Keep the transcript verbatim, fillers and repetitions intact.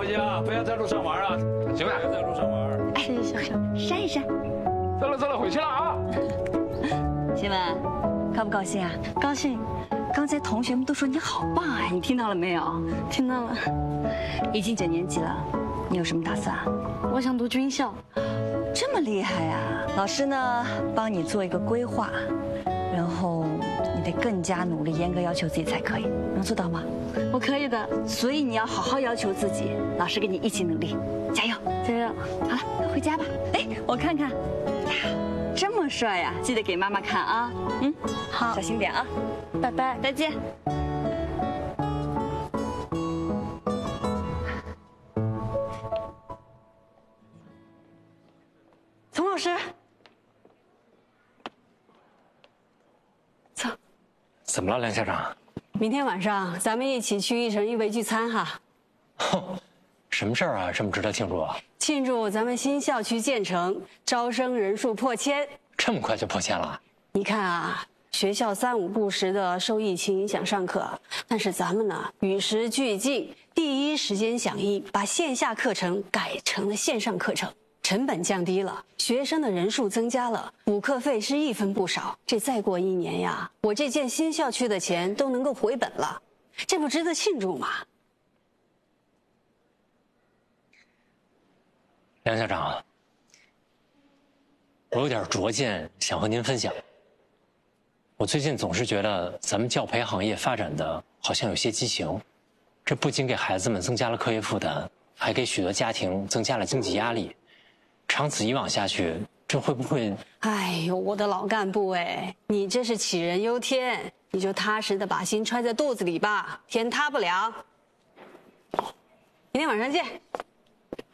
回去啊，不要在路上玩啊！行了，不要在路上玩。 哎，小手扇一扇。 走了走了，回去了啊！ 新文，高不高兴啊？高兴。刚才同学们都说你好棒哎，你听到了没有？听到了。已经九年级了，你有什么打算啊？我想读军校。这么厉害啊！老师呢，帮你做一个规划，然后你得更加努力，严格要求自己才可以，能做到吗？我可以的。所以你要好好要求自己，老师跟你一起努力，加油，加油！好了，快回家吧。哎，我看看，呀，这么帅呀，记得给妈妈看啊。嗯，好，小心点啊。拜拜，再见。丛老师，走。 怎么了，梁校长？ 明天晚上咱们一起去一城一围聚餐哈。 哼，什么事儿啊？这么值得庆祝啊？ 庆祝咱们新校区建成，招生人数破千。 这么快就破千了？ 你看啊。学校三五不时的受疫情影响上课，但是咱们呢与时俱进，第一时间响应，把线下课程改成了线上课程，成本降低了，学生的人数增加了，补课费是一分不少。这再过一年呀，我这建新校区的钱都能够回本了，这不值得庆祝吗？ 梁校长，我有点拙见想和您分享。我最近总是觉得咱们教培行业发展的好像有些畸形，这不仅给孩子们增加了课业负担，还给许多家庭增加了经济压力。长此以往下去，这会不会…… 哎呦，我的老干部哎，你这是杞人忧天，你就踏实的把心揣在肚子里吧，天塌不了。明天晚上见。